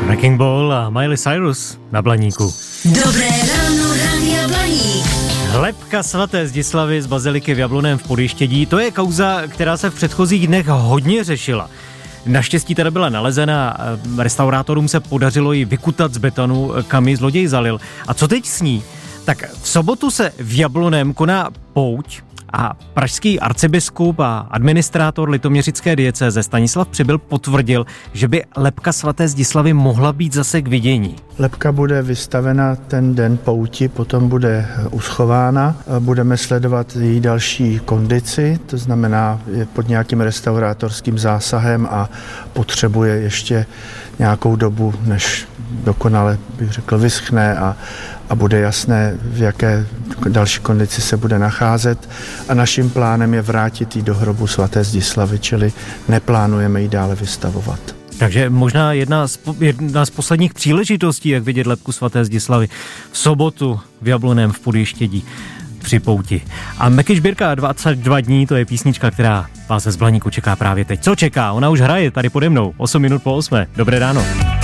Wrecking Ball a Miley Cyrus na Blaníku. Dobré ráno, Rádia Blaník. Lebka svaté Zdislavy z baziliky v Jablonném v Podještědí, to je kauza, která se v předchozích dnech hodně řešila. Naštěstí teda byla nalezena, restaurátorům se podařilo ji vykutat z betonu, kam ji zloděj zalil. A co teď s ní? Tak v sobotu se v Jablonném koná pouť a pražský arcibiskup a administrátor litoměřické diecéze Stanislav Přibyl potvrdil, že by lebka svaté Zdislavy mohla být zase k vidění. Lebka bude vystavena ten den pouti, potom bude uschována. Budeme sledovat její další kondici, to znamená, je pod nějakým restaurátorským zásahem a potřebuje ještě nějakou dobu, než dokonale, bych řekl, vyschne a bude jasné, v jaké další kondici se bude nacházet. A naším plánem je vrátit ji do hrobu svaté Zdislavy, čili neplánujeme ji dále vystavovat. Takže možná jedna z posledních příležitostí, jak vidět lebku svaté Zdislavy v sobotu v Jablonném v Podještědí při pouti. A Meky Žbírka 22 dní, to je písnička, která vás ze Blaníku čeká právě teď. Co čeká? Ona už hraje tady pode mnou, 8 minut po 8. Dobré ráno.